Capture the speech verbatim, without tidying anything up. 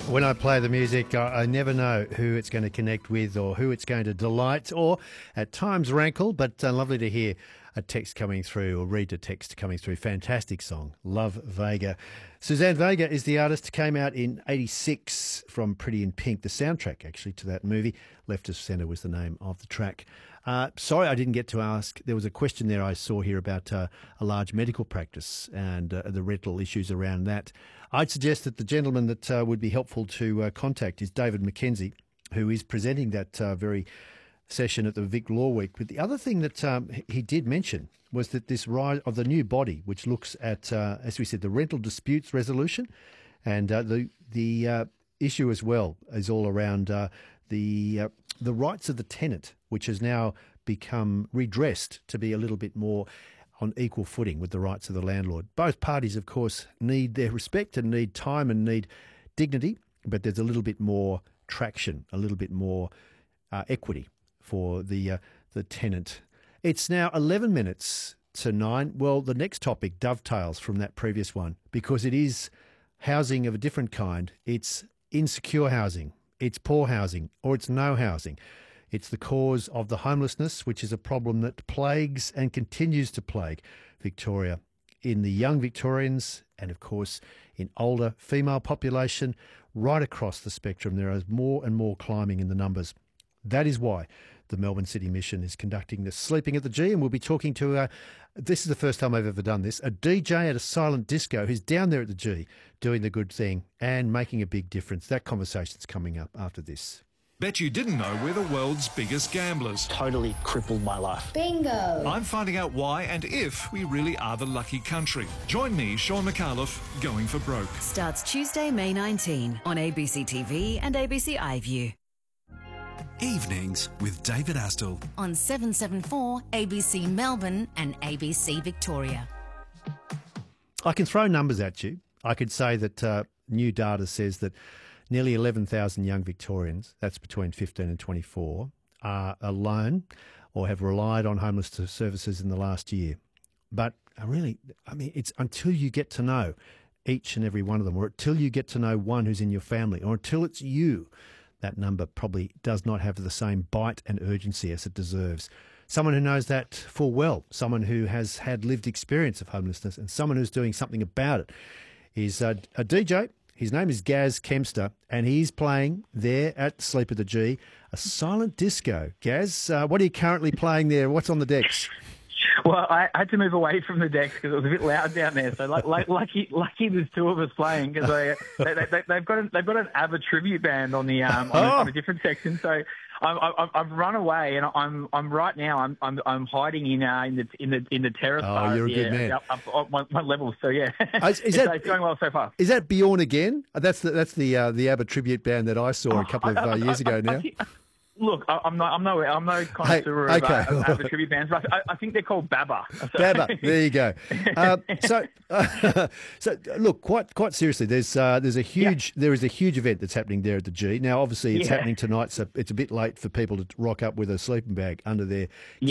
When I play the music, I, I never know who it's going to connect with or who it's going to delight or at times rankle, but uh, lovely to hear a text coming through or read a text coming through. Fantastic song. Love Vega. Suzanne Vega is the artist. Came out in eighty-six from Pretty in Pink. The soundtrack, actually, to that movie. Left of Centre was the name of the track. Uh, sorry I didn't get to ask. There was a question there I saw here about uh, a large medical practice and uh, the rental issues around that. I'd suggest that the gentleman that uh, would be helpful to uh, contact is David McKenzie, who is presenting that uh, very session at the Vic Law Week. But the other thing that um, he did mention was that this rise of the new body, which looks at, uh, as we said, the rental disputes resolution, and uh, the the uh, issue as well is all around uh, the uh, the rights of the tenant, which has now become redressed to be a little bit more on equal footing with the rights of the landlord. Both parties, of course, need their respect and need time and need dignity, but there's a little bit more traction, a little bit more uh, equity for the uh, the tenant. It's now eleven minutes to nine. Well, the next topic dovetails from that previous one because it is housing of a different kind. It's insecure housing, it's poor housing, or it's no housing. It's the cause of the homelessness, which is a problem that plagues and continues to plague Victoria in the young Victorians and, of course, in older female population. Right across the spectrum, there is more and more climbing in the numbers. That is why the Melbourne City Mission is conducting the Sleeping at the G, and we'll be talking to, uh, this is the first time I've ever done this, a D J at a silent disco who's down there at the G doing the good thing and making a big difference. That conversation's coming up after this. Bet you didn't know we're the world's biggest gamblers. Totally crippled my life. Bingo! I'm finding out why and if we really are the lucky country. Join me, Sean McAuliffe, Going for Broke. Starts Tuesday, May nineteenth on A B C T V and A B C iView. Evenings with David Astle. On seven seventy-four A B C Melbourne and A B C Victoria. I can throw numbers at you. I could say that uh, new data says that nearly eleven thousand young Victorians, that's between fifteen and twenty-four, are alone or have relied on homeless services in the last year. But I really, I mean, it's until you get to know each and every one of them, or until you get to know one who's in your family, or until it's you, that number probably does not have the same bite and urgency as it deserves. Someone who knows that full well, someone who has had lived experience of homelessness, and someone who's doing something about it is a, a D J. His name is Gaz Kempster, and he's playing there at Sleep at the G, a silent disco. Gaz, uh, what are you currently playing there? What's on the decks? Well, I had to move away from the decks because it was a bit loud down there. So, like, like, lucky, lucky, there's two of us playing because they, they, they, they've got a, they've got an ABBA tribute band on the um, on, oh. a, on a different section. So, I'm, I've, I've run away, and I'm I'm right now. I'm I'm, I'm hiding in uh, in the in the in the terrace. Oh, bar, you're a yeah, good man. Up, up, up my, my levels. So yeah, Oh, is, is it's, that, it's going well so far. Is that Bjorn again? That's the that's the uh, the ABBA tribute band that I saw a couple of uh, years ago now. Look, I- I'm not, I'm no, I'm no connoisseur Hey, of, okay. uh, of, of the tribute bands, but I, I think they're called Baba. So. Baba, there you go. Uh, so, uh, so look, quite quite seriously, there's uh, there's a huge yeah. there is a huge event that's happening there at the G. Now, obviously, it's yeah. happening tonight, so it's a bit late for people to rock up with a sleeping bag under their